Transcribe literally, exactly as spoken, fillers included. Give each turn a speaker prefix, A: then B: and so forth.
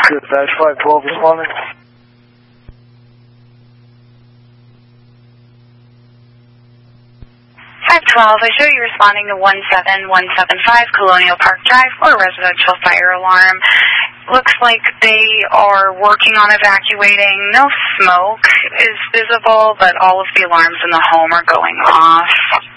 A: Dispatch five twelve responding.
B: five twelve, I show you responding to one seven one seven five Colonial Park Drive for a residential fire alarm. Looks like they are working on evacuating. No smoke is visible, but all of the alarms in the home are going off.